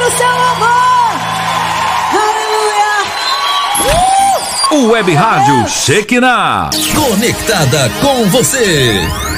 sentir o seu amor. Aleluia. O Web Rádio Shekinah. Conectada com você.